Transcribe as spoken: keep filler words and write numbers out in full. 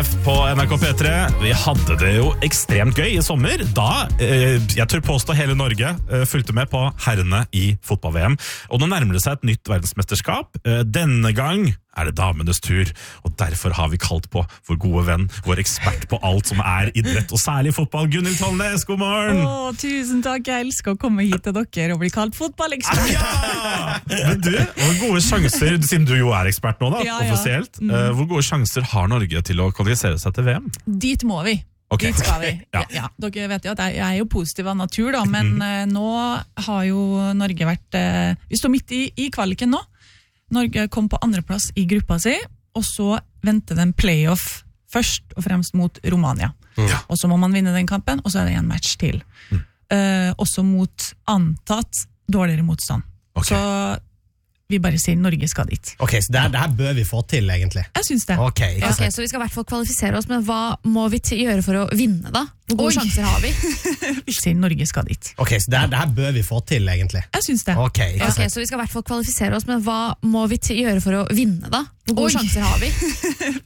F på N R K P tre. Vi hadde det jo ekstremt gøy i sommer, da, eh, jeg tør påstå hele Norge, eh, fulgte med på herrene i fotball-V M. Og nå nærmer det seg et nytt verdensmesterskap. Eh, denne gang er det damenes tur, og derfor har vi kalt på vår gode venn, vår ekspert på alt som er idrett, og særlig fotball, Gunhild Tollnes, god morgen! Åh, tusen takk, jeg elsker å komme hit til dere og bli kalt fotballekspert. Ja! Men du, hvor gode sjanser, siden du jo er ekspert nå da, Ja, ja. offisielt, Mm. eh, hvor gode sjanser har Norge til å kvalifisere seg til V M? Dit må vi. Ok. Dit skal vi. Ja. Ja. Dere vet jo at jeg, jeg er jo positiv av natur, da, men eh, nå har jo Norge vært eh, Vi står midt i, i kvaliken nå. Norge kom på andreplass i gruppa si, og så venter det en playoff først og fremst mot Romania. Ja. Og så må man vinne den kampen, og så er det en match til. Mm. Eh, også mot antatt dårligere motstand. Ok. Så vi bare sier Norge skal dit. Ok, så det her, det her bør vi få til, egentlig. Jeg synes det. Ok, ikke Ok, sant? så vi skal i hvert fall kvalifisere oss, men hva må vi til- gjøre for å vinne da? Hvor gode Oi. sjanser har vi? Vi sier Norge skal dit. Ok, så det her, det her bør vi få til, egentlig. Jeg synes det. Ok, ikke Ok, sant? så vi skal i hvert fall kvalifisere oss, men hva må vi til- gjøre for å vinne da? Hvor gode Oi. sjanser har vi?